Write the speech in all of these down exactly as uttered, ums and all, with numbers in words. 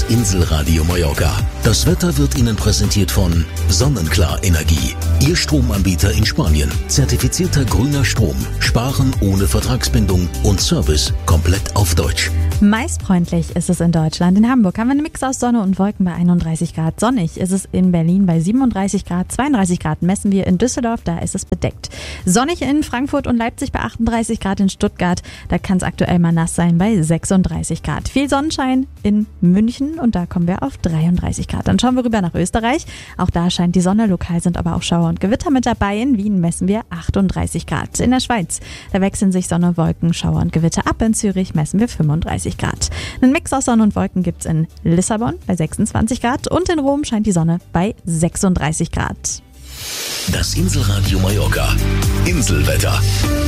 Inselradio Mallorca. Das Wetter wird Ihnen präsentiert von Sonnenklar Energie. Ihr Stromanbieter in Spanien. Zertifizierter grüner Strom. Sparen ohne Vertragsbindung und Service komplett auf Deutsch. Meist freundlich ist es in Deutschland. In Hamburg haben wir einen Mix aus Sonne und Wolken bei einunddreißig Grad. Sonnig ist es in Berlin bei siebenunddreißig Grad. zweiunddreißig Grad messen wir in Düsseldorf, da ist es bedeckt. Sonnig in Frankfurt und Leipzig bei achtunddreißig Grad. In Stuttgart, da kann es aktuell mal nass sein bei sechsunddreißig Grad. Viel Sonnenschein in München und da kommen wir auf dreiunddreißig Grad. Dann schauen wir rüber nach Österreich. Auch da scheint die Sonne, lokal sind aber auch Schauer und Gewitter mit dabei. In Wien messen wir achtunddreißig Grad. In der Schweiz, da wechseln sich Sonne, Wolken, Schauer und Gewitter ab. In Zürich messen wir fünfunddreißig Grad. Einen Mix aus Sonne und Wolken gibt's in Lissabon bei sechsundzwanzig Grad und in Rom scheint die Sonne bei sechsunddreißig Grad. Das Inselradio Mallorca. Inselwetter.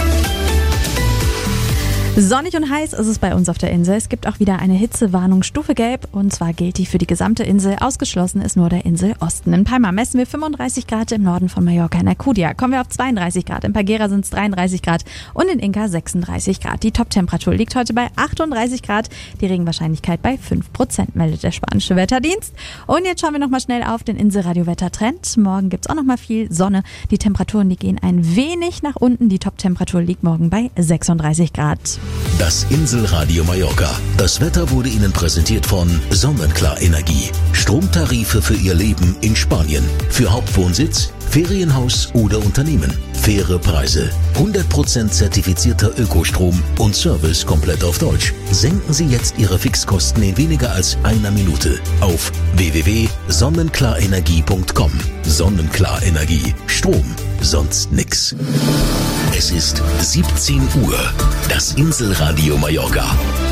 Sonnig und heiß ist es bei uns auf der Insel. Es gibt auch wieder eine Hitzewarnung Stufe Gelb und zwar gilt die für die gesamte Insel. Ausgeschlossen ist nur der Inselosten. In Palma messen wir fünfunddreißig Grad, im Norden von Mallorca in Alcudia kommen wir auf zweiunddreißig Grad, in Pagera sind es dreiunddreißig Grad und in Inca sechsunddreißig Grad. Die Toptemperatur liegt heute bei achtunddreißig Grad, die Regenwahrscheinlichkeit bei fünf Prozent, meldet der spanische Wetterdienst. Und jetzt schauen wir nochmal schnell auf den Inselradio-Wettertrend. Morgen gibt es auch nochmal viel Sonne. Die Temperaturen, die gehen ein wenig nach unten. Die Toptemperatur liegt morgen bei sechsunddreißig Grad. Das Inselradio Mallorca. Das Wetter wurde Ihnen präsentiert von Sonnenklar Energie. Stromtarife für Ihr Leben in Spanien. Für Hauptwohnsitz, Ferienhaus oder Unternehmen. Faire Preise. hundert Prozent zertifizierter Ökostrom und Service komplett auf Deutsch. Senken Sie jetzt Ihre Fixkosten in weniger als einer Minute auf w w w punkt sonnenklarenergie punkt com. Sonnenklar Energie. Strom. Sonst nix. Es ist siebzehn Uhr. Das Inselradio Mallorca.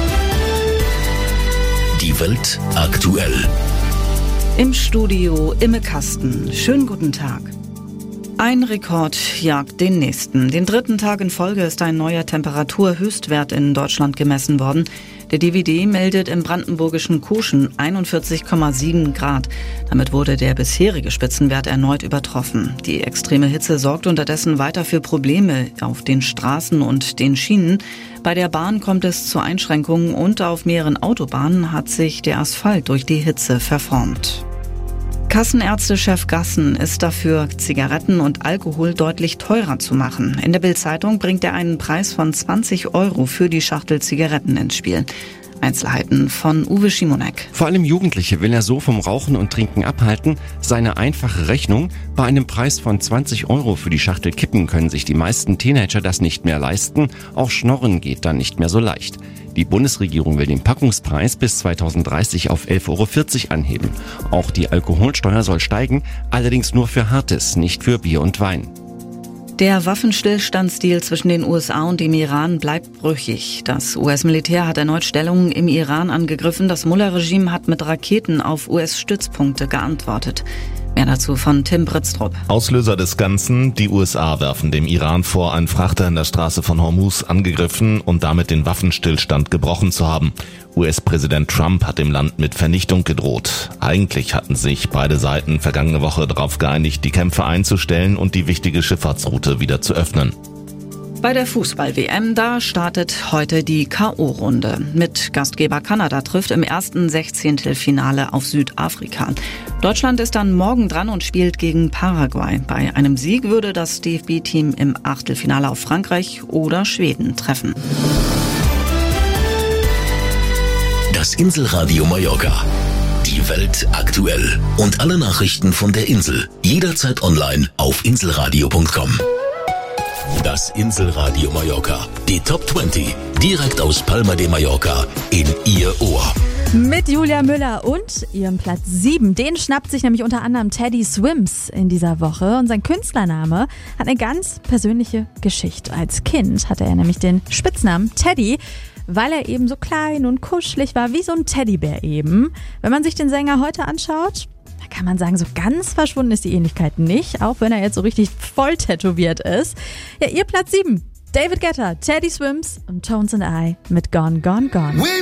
Die Welt aktuell. Im Studio Imme Kasten. Schönen guten Tag. Ein Rekord jagt den nächsten. Den dritten Tag in Folge ist ein neuer Temperaturhöchstwert in Deutschland gemessen worden. Der D W D meldet im brandenburgischen Kuschen einundvierzig Komma sieben Grad. Damit wurde der bisherige Spitzenwert erneut übertroffen. Die extreme Hitze sorgt unterdessen weiter für Probleme auf den Straßen und den Schienen. Bei der Bahn kommt es zu Einschränkungen und auf mehreren Autobahnen hat sich der Asphalt durch die Hitze verformt. Kassenärztechef Gassen ist dafür, Zigaretten und Alkohol deutlich teurer zu machen. In der Bild-Zeitung bringt er einen Preis von zwanzig Euro für die Schachtel Zigaretten ins Spiel. Einzelheiten von Uwe Schimonek. Vor allem Jugendliche will er so vom Rauchen und Trinken abhalten. Seine einfache Rechnung: Bei einem Preis von zwanzig Euro für die Schachtel Kippen können sich die meisten Teenager das nicht mehr leisten. Auch Schnorren geht dann nicht mehr so leicht. Die Bundesregierung will den Packungspreis bis zweitausenddreißig auf elf Euro vierzig anheben. Auch die Alkoholsteuer soll steigen, allerdings nur für Hartes, nicht für Bier und Wein. Der Waffenstillstandsdeal zwischen den U S A und dem Iran bleibt brüchig. Das U S-Militär hat erneut Stellungen im Iran angegriffen. Das Mullah-Regime hat mit Raketen auf U S-Stützpunkte geantwortet. Mehr dazu von Tim Britztrup. Auslöser des Ganzen: Die U S A werfen dem Iran vor, einen Frachter in der Straße von Hormuz angegriffen und damit den Waffenstillstand gebrochen zu haben. U S-Präsident Trump hat dem Land mit Vernichtung gedroht. Eigentlich hatten sich beide Seiten vergangene Woche darauf geeinigt, die Kämpfe einzustellen und die wichtige Schifffahrtsroute wieder zu öffnen. Bei der Fußball-W M, da startet heute die K O-Runde. Mit Gastgeber Kanada trifft im ersten Sechzehntelfinale auf Südafrika. Deutschland ist dann morgen dran und spielt gegen Paraguay. Bei einem Sieg würde das D F B-Team im Achtelfinale auf Frankreich oder Schweden treffen. Das Inselradio Mallorca. Die Welt aktuell. Und alle Nachrichten von der Insel. Jederzeit online auf inselradio punkt com. Das Inselradio Mallorca. Die Top zwanzig. Direkt aus Palma de Mallorca in Ihr Ohr. Mit Julia Müller und ihrem Platz sieben. Den schnappt sich nämlich unter anderem Teddy Swims in dieser Woche. Und sein Künstlername hat eine ganz persönliche Geschichte. Als Kind hatte er nämlich den Spitznamen Teddy, weil er eben so klein und kuschelig war, wie so ein Teddybär eben. Wenn man sich den Sänger heute anschaut, da kann man sagen, so ganz verschwunden ist die Ähnlichkeit nicht, auch wenn er jetzt so richtig voll tätowiert ist. Ja, ihr Platz sieben. David Guetta, Teddy Swims und Tones and I mit Gone, Gone, Gone.